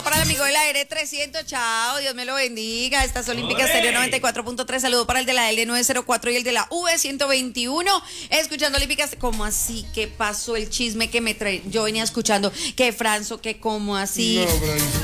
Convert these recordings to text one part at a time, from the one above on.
para el amigo de la R300, chao, Dios me lo bendiga. Estas Olímpicas Stereo 94.3, saludo para el de la L904 y el de la V121. Escuchando Olímpicas, ¿cómo así? ¿Qué pasó el chisme que me trae? Yo venía escuchando que Franzo, que cómo así. No,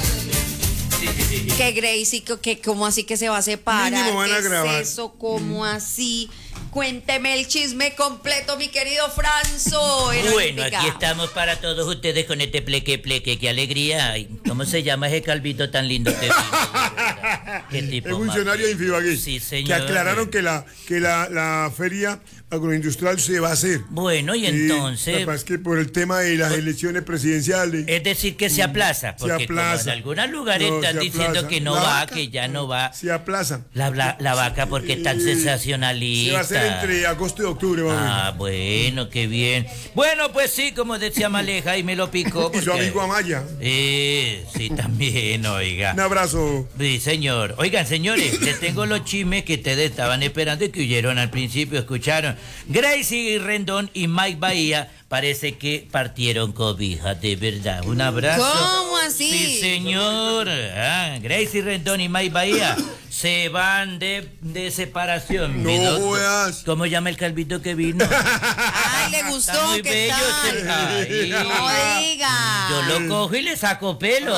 que Gracie, que cómo así que se va a separar. Mínimo van a grabar. ¿Qué es eso? ¿Cómo así? Cuénteme el chisme completo, mi querido Franzo. Bueno, aquí estamos para todos ustedes con este pleque, qué alegría. Ay, ¿cómo se llama ese calvito tan lindo que vino? ¿Qué tipo? El funcionario de Infibagué. Sí, señor. Que aclararon que la feria agroindustrial se va a hacer. Bueno, y entonces... Es que por el tema de las elecciones presidenciales... Es decir, que se aplaza, porque se aplaza. como en algunos lugares están diciendo que no va, que ya no va. Se aplaza. La vaca porque es tan sensacionalista. Se va a hacer entre agosto y octubre. Bueno, qué bien. Bueno, pues sí, como decía Maleja, y me lo picó. Y su amigo Amaya. Sí, también, oiga. Un abrazo. Sí, señor. Oigan, señores, les tengo los chismes que ustedes estaban esperando y que huyeron al principio, escucharon. Gracie Rendón y Mike Bahía parece que partieron cobijas, de verdad. Un abrazo. ¿Cómo así? Sí, señor. Gracie Rendón y Mike Bahía se van de separación. No jodas. ¿Cómo llama el calvito que vino? Ay, le gustó, Está muy ¿qué bello tal? Ay. No diga. Yo lo cojo y le saco pelo.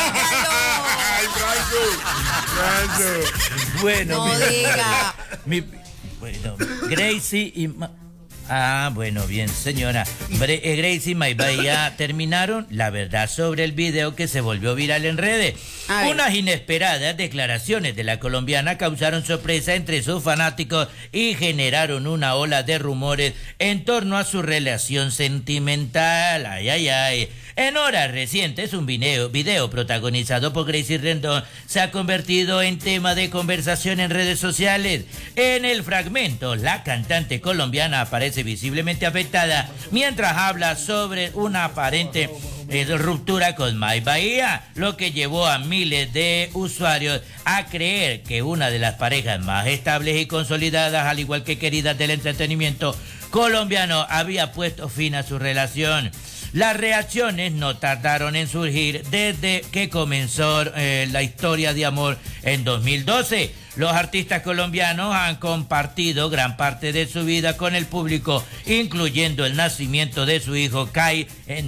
Ay, Franzo. Bueno, No diga. Bueno, Gracie y... bueno, bien, señora. Gracie y Mike Bahía terminaron, la verdad, sobre el video que se volvió viral en redes. Unas inesperadas declaraciones de la colombiana causaron sorpresa entre sus fanáticos y generaron una ola de rumores en torno a su relación sentimental. Ay. En horas recientes, un video protagonizado por Gracie Rendón se ha convertido en tema de conversación en redes sociales. En el fragmento, la cantante colombiana aparece visiblemente afectada mientras habla sobre una aparente ruptura con Mike Bahía, lo que llevó a miles de usuarios a creer que una de las parejas más estables y consolidadas, al igual que queridas del entretenimiento colombiano, había puesto fin a su relación. Las reacciones no tardaron en surgir desde que comenzó la historia de amor en 2012. Los artistas colombianos han compartido gran parte de su vida con el público, incluyendo el nacimiento de su hijo Kai en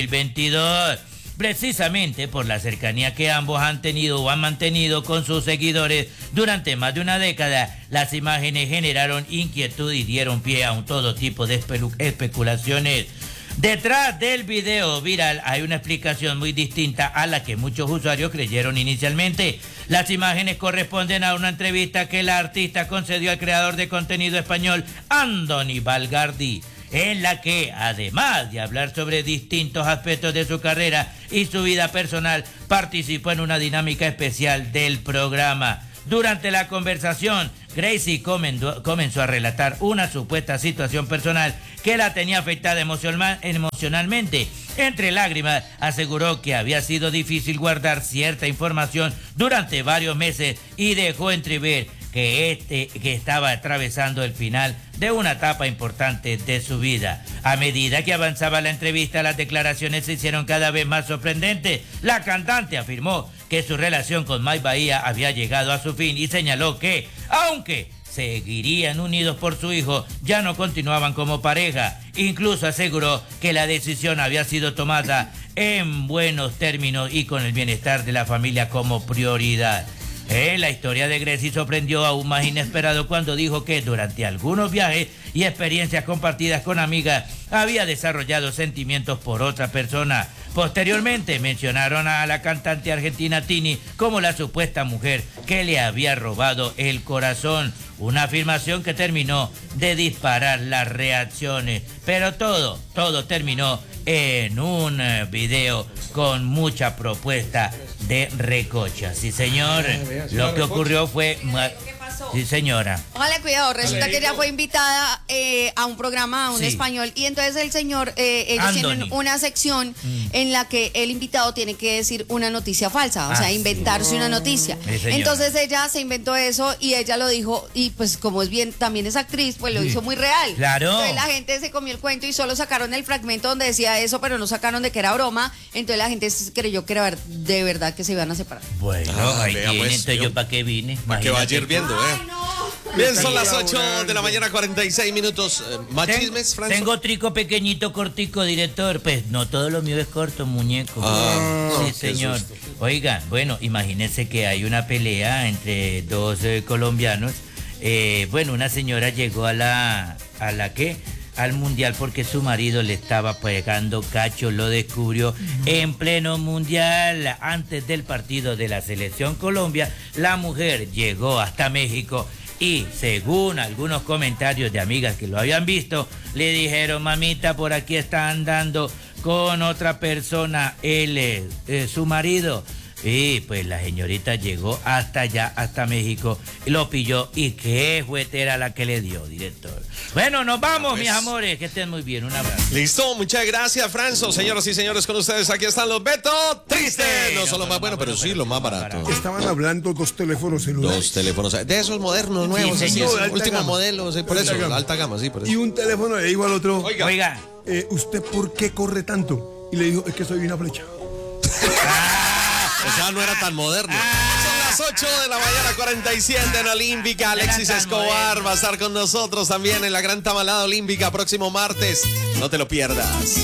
2022. Precisamente por la cercanía que ambos han tenido o han mantenido con sus seguidores durante más de una década, las imágenes generaron inquietud y dieron pie a todo tipo de especulaciones. Detrás del video viral hay una explicación muy distinta a la que muchos usuarios creyeron inicialmente. Las imágenes corresponden a una entrevista que la artista concedió al creador de contenido español Andoni Valgardi, en la que, además de hablar sobre distintos aspectos de su carrera y su vida personal, participó en una dinámica especial del programa. Durante la conversación, Gracie comenzó a relatar una supuesta situación personal que la tenía afectada emocionalmente. Entre lágrimas, aseguró que había sido difícil guardar cierta información durante varios meses y dejó entrever que estaba atravesando el final de una etapa importante de su vida. A medida que avanzaba la entrevista, las declaraciones se hicieron cada vez más sorprendentes. La cantante afirmó que su relación con Mike Bahía había llegado a su fin y señaló que, aunque seguirían unidos por su hijo, ya no continuaban como pareja. Incluso aseguró que la decisión había sido tomada en buenos términos y con el bienestar de la familia como prioridad. La historia de Gracie sorprendió aún más inesperado cuando dijo que durante algunos viajes y experiencias compartidas con amigas había desarrollado sentimientos por otra persona. Posteriormente mencionaron a la cantante argentina Tini como la supuesta mujer que le había robado el corazón. Una afirmación que terminó de disparar las reacciones. Pero todo terminó en un video con mucha propuesta de recocha. Sí, señor. Lo que ocurrió fue... pasó? Sí, señora. Póngale cuidado, resulta que ella fue invitada a un programa, a un español, y entonces el señor, ellos tienen una sección en la que el invitado tiene que decir una noticia falsa, o sea, inventarse una noticia. Entonces ella se inventó eso y ella lo dijo, y pues como es bien, también es actriz, pues lo hizo muy real. Claro. Entonces la gente se comió el cuento y solo sacaron el fragmento donde decía eso, pero no sacaron de que era broma. Entonces la gente creyó que era de verdad que se iban a separar. Bueno, ahí tiene, pues, entonces yo para qué vine. Para que vaya hirviendo, Ay, no. Bien, son las 8 de la mañana, 46 minutos. ¿Más chismes, Franzo? Tengo trico pequeñito, cortico, director. Pues no todo lo mío es corto, muñeco. Sí, señor. Oiga, bueno, imagínense que hay una pelea entre dos colombianos. Bueno, una señora llegó al mundial porque su marido le estaba pegando cacho, lo descubrió en pleno mundial. Antes del partido de la selección Colombia, la mujer llegó hasta México y, según algunos comentarios de amigas que lo habían visto, le dijeron: mamita, por aquí está andando con otra persona, su marido. Y pues la señorita llegó hasta allá, hasta México, y lo pilló. Y qué juetera la que le dio, director. Bueno, nos vamos, mis amores, que estén muy bien. Un abrazo. Listo, muchas gracias, Franzo. Señoras y señores, con ustedes aquí están los Beto Tristes. No son los más buenos, pero sí los más baratos. Estaban hablando dos teléfonos celulares. Dos teléfonos, de esos modernos, nuevos, Sí, así, señor. último modelo, sí, por eso, alta gama, sí, por eso. Y un teléfono le dijo al otro, Oiga. ¿usted por qué corre tanto? Y le dijo, es que soy una flecha. O sea, no era tan moderno. Son las 8 de la mañana, 47 en Olímpica. Alexis Escobar va a estar con nosotros también en la Gran Tamalada Olímpica próximo martes. No te lo pierdas.